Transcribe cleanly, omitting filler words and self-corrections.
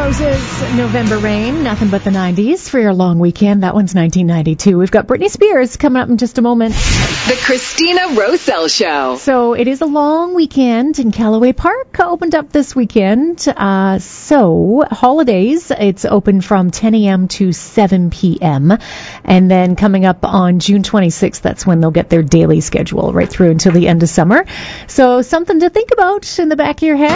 Roses, November Rain, nothing but the 90s for your long weekend. That one's 1992. We've got Britney Spears coming up in just a moment. The Christina Rosell Show. So it is a long weekend in Callaway Park. Opened up this weekend. So holidays, it's open from 10 a.m. to 7 p.m. And then coming up on June 26th, that's when they'll get their daily schedule right through until the end of summer. So something to think about in the back of your head.